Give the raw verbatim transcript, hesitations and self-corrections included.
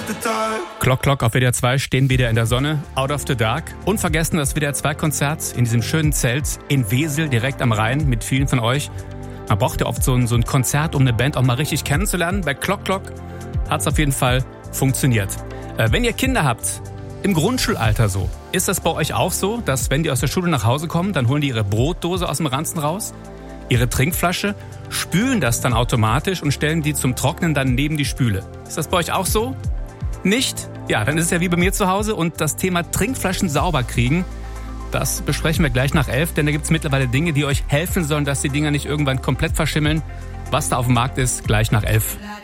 Glock Glock auf W D R zwei, stehen wieder in der Sonne, Out of the Dark. Unvergessen das W D R zwei Konzert in diesem schönen Zelt in Wesel, direkt am Rhein, mit vielen von euch. Man braucht ja oft so ein, so ein Konzert, um eine Band auch mal richtig kennenzulernen. Bei Glock Glock hat es auf jeden Fall funktioniert. Äh, wenn ihr Kinder habt, im Grundschulalter so, ist das bei euch auch so, dass wenn die aus der Schule nach Hause kommen, dann holen die ihre Brotdose aus dem Ranzen raus, ihre Trinkflasche, spülen das dann automatisch und stellen die zum Trocknen dann neben die Spüle. Ist das bei euch auch so? Nicht? Ja, dann ist es ja wie bei mir zu Hause und das Thema Trinkflaschen sauber kriegen, das besprechen wir gleich nach elf, denn da gibt es mittlerweile Dinge, die euch helfen sollen, dass die Dinger nicht irgendwann komplett verschimmeln. Was da auf dem Markt ist, gleich nach elf.